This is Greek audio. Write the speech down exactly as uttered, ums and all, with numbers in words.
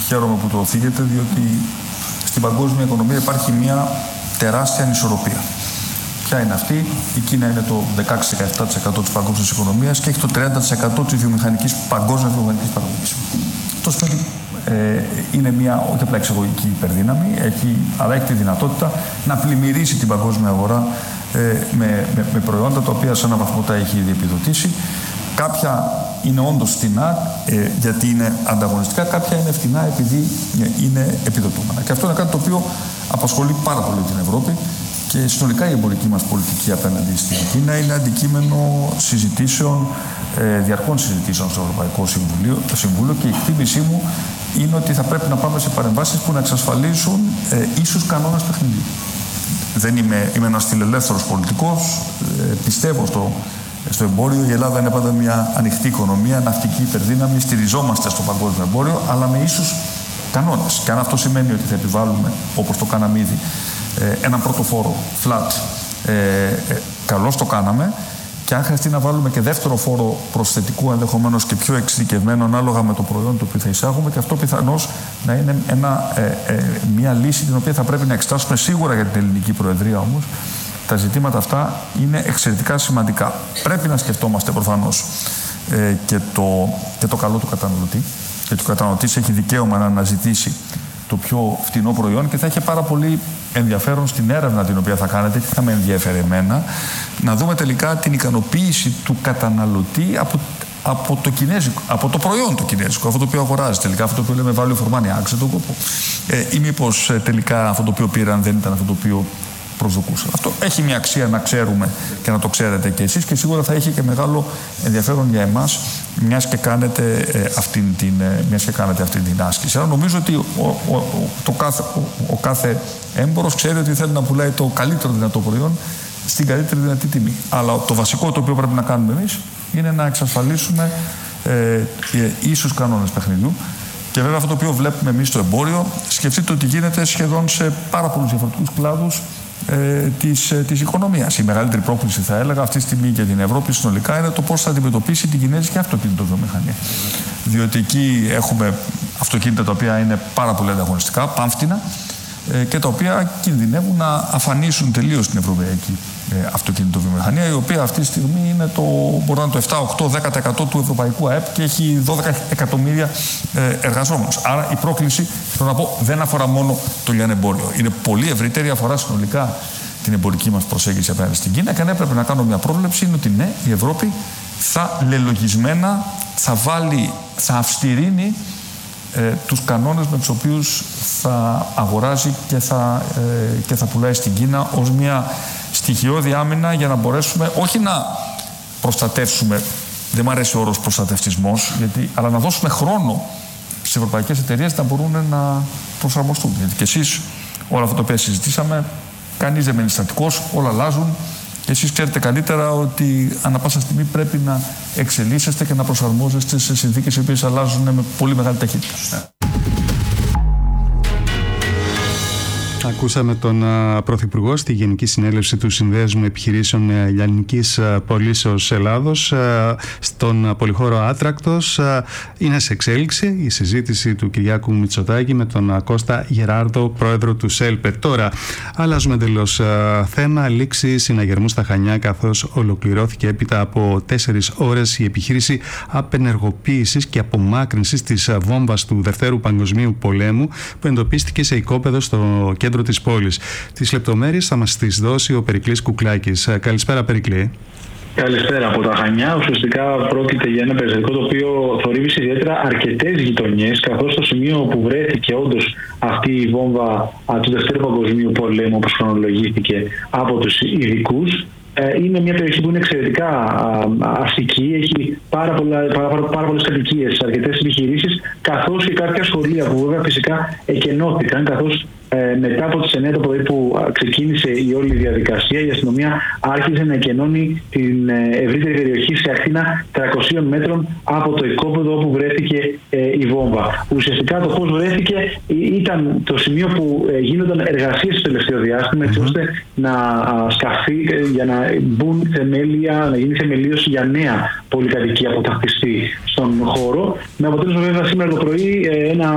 χαίρομαι που το θίγετε, διότι στην παγκόσμια οικονομία υπάρχει μια τεράστια ανισορροπία. Ποια είναι αυτή? Η Κίνα είναι το δεκαέξι με δεκαεπτά τοις εκατό της παγκόσμιας οικονομίας και έχει το τριάντα τοις εκατό της βιομηχανικής, παγκόσμιας βιομηχανικής παραγωγής. Αυτό σημαίνει ε, είναι μια όχι απλά εξαγωγική υπερδύναμη, έχει, αλλά έχει τη δυνατότητα να πλημμυρίσει την παγκόσμια αγορά ε, με, με, με προϊόντα τα οποία σε έναν βαθμό τα έχει ήδη επιδοτήσει. Κάποια είναι όντως φτηνά ε, γιατί είναι ανταγωνιστικά, κάποια είναι φτηνά επειδή ε, είναι επιδοτούμενα. Και αυτό είναι κάτι το οποίο απασχολεί πάρα πολύ την Ευρώπη και συνολικά η εμπορική μας πολιτική απέναντι στην Κίνα είναι αντικείμενο συζητήσεων, ε, διαρκών συζητήσεων στο Ευρωπαϊκό Συμβούλιο, Συμβούλιο και η εκτίμησή μου είναι ότι θα πρέπει να πάμε σε παρεμβάσεις που να εξασφαλίσουν ε, ίσους κανόνες παιχνιδιού. Δεν είμαι, είμαι ένας φιλελεύθερος πολιτικός, ε, πιστεύω στο Στο εμπόριο. Η Ελλάδα είναι πάντα μια ανοιχτή οικονομία, ναυτική υπερδύναμη, στηριζόμαστε στο παγκόσμιο εμπόριο, αλλά με ίσους κανόνες. Και αν αυτό σημαίνει ότι θα επιβάλλουμε, όπως το κάναμε ήδη, έναν πρώτο φόρο, flat, ε, ε, καλώς το κάναμε. Και αν χρειαστεί να βάλουμε και δεύτερο φόρο προσθετικού, ενδεχομένως και πιο εξειδικευμένο, ανάλογα με το προϊόν το οποίο θα εισάγουμε, και αυτό πιθανώς να είναι ένα, ε, ε, μια λύση την οποία θα πρέπει να εξετάσουμε σίγουρα για την ελληνική προεδρία όμως. Τα ζητήματα αυτά είναι εξαιρετικά σημαντικά. Πρέπει να σκεφτόμαστε προφανώς ε, και, το, και το καλό του καταναλωτή. Γιατί ο καταναλωτής έχει δικαίωμα να αναζητήσει το πιο φτηνό προϊόν και θα έχει πάρα πολύ ενδιαφέρον στην έρευνα την οποία θα κάνετε, τι θα με ενδιαφέρει εμένα, να δούμε τελικά την ικανοποίηση του καταναλωτή από, από, το, κινέζικο, από το προϊόν το κινέζικο, αυτό το οποίο αγοράζει τελικά, αυτό το οποίο λέμε value for money, άξιο τον κόπο. Ε, ή μήπως ε, τελικά αυτό το οποίο πήραν δεν ήταν αυτό το οποίο προσδοκούσαν. Αυτό έχει μια αξία να ξέρουμε και να το ξέρετε και εσείς και σίγουρα θα έχει και μεγάλο ενδιαφέρον για εμάς μιας και κάνετε, ε, αυτήν, την, ε, μιας και κάνετε αυτή την άσκηση. Αλλά νομίζω ότι ο, ο, ο, το κάθε, ο, ο κάθε έμπορος ξέρει ότι θέλει να πουλάει το καλύτερο δυνατό προϊόν στην καλύτερη δυνατή τιμή. Αλλά το βασικό το οποίο πρέπει να κάνουμε εμείς είναι να εξασφαλίσουμε ε, ε, ίσους κανόνες παιχνιδιού. Και βέβαια αυτό το οποίο βλέπουμε εμείς στο εμπόριο, σκεφτείτε ότι γίνεται σχεδόν σε πάρα πολλούς διαφορετικούς κλάδους Ε, της, ε, της οικονομίας. Η μεγαλύτερη πρόκληση, θα έλεγα, αυτή τη στιγμή για την Ευρώπη συνολικά είναι το πώς θα αντιμετωπίσει την κινέζικη αυτοκινητοβιομηχανία. Διότι εκεί έχουμε αυτοκίνητα τα οποία είναι πάρα πολύ ανταγωνιστικά, πάμφτινα ε, και τα οποία κινδυνεύουν να αφανίσουν τελείως την ευρωπαϊκή ε, αυτοκινητοβιομηχανία, η οποία αυτή τη στιγμή είναι το, μπορεί να είναι το επτά, οκτώ, δέκα τοις εκατό του ευρωπαϊκού ΑΕΠ και έχει δώδεκα εκατομμύρια ε, εργαζόμενους. Άρα η πρόκληση, θέλω να πω, δεν αφορά μόνο το λιανεμπόριο. Είναι πολύ ευρύτερη, αφορά συνολικά την εμπορική μας προσέγγιση απέναντι στην Κίνα. Και αν έπρεπε να κάνω μια πρόβλεψη, είναι ότι ναι, η Ευρώπη θα λελογισμένα, θα βάλει, θα αυστηρίνει ε, τους κανόνες με τους οποίους θα αγοράζει και θα, ε, και θα πουλάει στην Κίνα ως μια στοιχειώδη άμυνα για να μπορέσουμε όχι να προστατεύσουμε, δεν μου αρέσει ο όρος προστατευτισμός, γιατί, αλλά να δώσουμε χρόνο στις ευρωπαϊκές εταιρείες να μπορούν να προσαρμοστούν. Γιατί και εσείς όλα αυτά τα οποία συζητήσαμε, κανείς δεν μένει στατικός, όλα αλλάζουν και εσείς ξέρετε καλύτερα ότι ανά πάσα στιγμή πρέπει να εξελίσσεστε και να προσαρμόζεστε σε συνθήκες οι οποίες αλλάζουν με πολύ μεγάλη ταχύτητα. Ακούσαμε τον uh, Πρωθυπουργό στη Γενική Συνέλευση του Συνδέσμου Επιχειρήσεων uh, Λιανικής uh, Πωλήσεως Ελλάδος uh, στον uh, πολυχώρο Άτρακτος. Uh, είναι σε εξέλιξη η συζήτηση του Κυριάκου Μητσοτάκη με τον uh, Κώστα Γεράρδο, πρόεδρο του ΣΕΛΠΕ. Τώρα αλλάζουμε εντελώς uh, θέμα. Λήξη συναγερμού στα Χανιά, καθώς ολοκληρώθηκε έπειτα από τέσσερις ώρες η επιχείρηση απενεργοποίησης και απομάκρυνσης της uh, βόμβας του Δευτέρου Παγκοσμίου Πολέμου που εντοπίστηκε σε οικόπεδο στο κέντρο της πόλης. Τις λεπτομέρειες θα μας τις δώσει ο Περικλής Κουκλάκης. Καλησπέρα, Περικλή. Καλησπέρα από τα Χανιά. Ουσιαστικά πρόκειται για ένα περιστατικό το οποίο θορύβησε ιδιαίτερα αρκετές γειτονιές, καθώς το σημείο που βρέθηκε όντως αυτή η βόμβα του Δευτέρου Παγκοσμίου Πολέμου, όπως χρονολογήθηκε από τους ειδικούς, είναι μια περιοχή που είναι εξαιρετικά αστική, έχει πάρα, πολλά, πάρα, πάρα πολλές κατοικίες, αρκετές επιχειρήσεις, καθώς και κάποια σχολεία που βέβαια φυσικά εκενώθηκαν, καθώς ε, μετά από τις εννιά το πρωί που ξεκίνησε η όλη διαδικασία, η αστυνομία άρχισε να εκενώνει την ευρύτερη περιοχή σε ακτίνα τριακοσίων μέτρων από το οικόπεδο όπου βρέθηκε ε, η βόμβα. Ουσιαστικά το πώς βρέθηκε ήταν το σημείο που ε, γίνονταν εργασίες στο τελευταίο διάστημα, έτσι ώστε να α, σκαφεί, για να μπουν θεμέλια, να γίνει θεμελίωση για νέα πολυκατοικία που θα χτιστεί στον χώρο. Με αποτέλεσμα βέβαια σήμερα το πρωί ε, ένα